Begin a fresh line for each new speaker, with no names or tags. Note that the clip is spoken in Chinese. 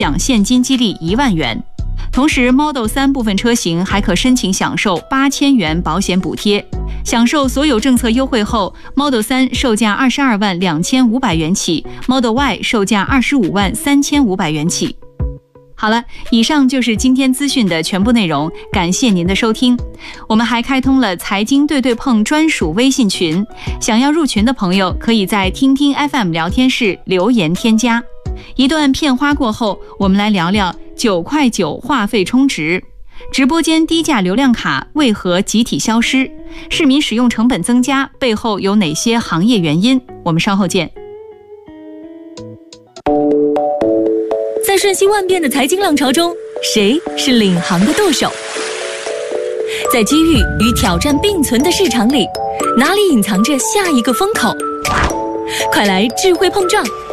享现金激励1万元。同时 Model 3部分车型还可申请享受8000元保险补贴。享受所有政策优惠后 ，Model 3售价22万2500元起 ，Model Y 售价25万3500元起。好了，以上就是今天资讯的全部内容，感谢您的收听。我们还开通了财经对对碰专属微信群，想要入群的朋友可以在听听 FM 聊天室留言添加。一段片花过后，我们来聊聊9.9块话费充值。直播间低价流量卡为何集体消失？市民使用成本增加背后有哪些行业原因？我们稍后见。
在瞬息万变的财经浪潮中，谁是领航的舵手？在机遇与挑战并存的市场里，哪里隐藏着下一个风口？快来智慧碰撞，